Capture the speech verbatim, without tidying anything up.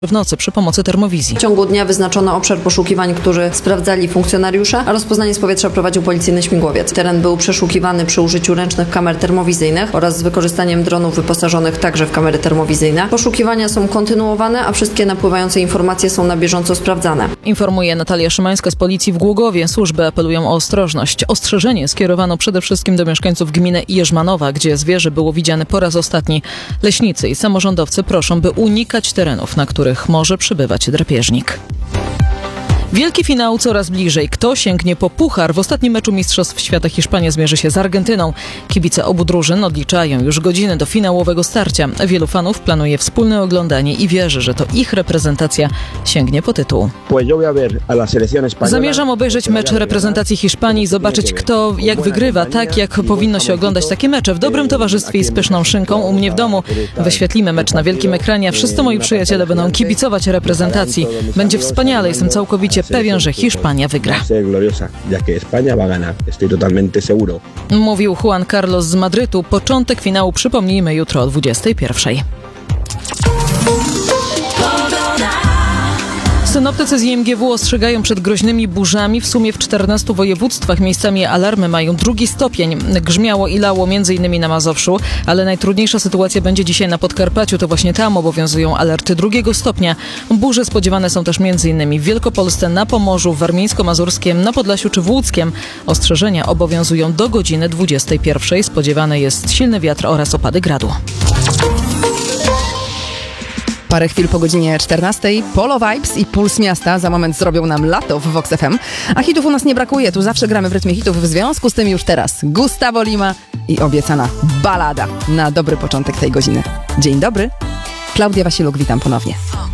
w nocy przy pomocy termowizji. W ciągu dnia wyznaczono obszar poszukiwań, który sprawdzali funkcjonariusze, a rozpoznanie z powietrza prowadził policyjny śmigłowiec. Teren był przeszukiwany przy użyciu ręcznych kamer termowizyjnych oraz z wykorzystaniem dronów wyposażonych także w kamery termowizyjne. Poszukiwania są kontynuowane, a wszystkie napływające informacje są na bieżąco sprawdzane. Informuje Natalia Szymańska z policji w Głogowie. Służby apelują o ostrożność. Ostrzeżenie skierowano przede wszystkim do mieszkańców gminy Jerzmanowa, gdzie zwierzę było widziane po raz ostatni. Leśnicy i samorządowcy proszą, by unikać terenów, na których może przybywać drapieżnik. Wielki finał coraz bliżej. Kto sięgnie po puchar? W ostatnim meczu Mistrzostw Świata Hiszpania zmierzy się z Argentyną. Kibice obu drużyn odliczają już godziny do finałowego starcia. Wielu fanów planuje wspólne oglądanie i wierzy, że to ich reprezentacja sięgnie po tytuł. Zamierzam obejrzeć mecz reprezentacji Hiszpanii i zobaczyć, kto jak wygrywa, tak jak powinno się oglądać takie mecze. W dobrym towarzystwie i z pyszną szynką u mnie w domu. Wyświetlimy mecz na wielkim ekranie, a wszyscy moi przyjaciele będą kibicować reprezentacji. Będzie wspaniale, jestem całkowicie pewien, że Hiszpania wygra. Mówił Juan Carlos z Madrytu. Początek finału przypomnijmy jutro o dwudziestej pierwszej. Synoptycy z I M G W ostrzegają przed groźnymi burzami. W sumie w czternastu województwach miejscami alarmy mają drugi stopień. Grzmiało i lało m.in. na Mazowszu, ale najtrudniejsza sytuacja będzie dzisiaj na Podkarpaciu. To właśnie tam obowiązują alerty drugiego stopnia. Burze spodziewane są też m.in. w Wielkopolsce, na Pomorzu, Warmińsko-Mazurskiem, na Podlasiu czy w Łódzkiem. Ostrzeżenia obowiązują do godziny dwudziestej pierwszej. Spodziewany jest silny wiatr oraz opady gradu. Parę chwil po godzinie czternastej Polo Vibes i Puls Miasta za moment zrobią nam lato w Vox F M. A hitów u nas nie brakuje, tu zawsze gramy w rytmie hitów, w związku z tym już teraz Gustavo Lima i obiecana balada na dobry początek tej godziny. Dzień dobry, Klaudia Wasiluk, witam ponownie.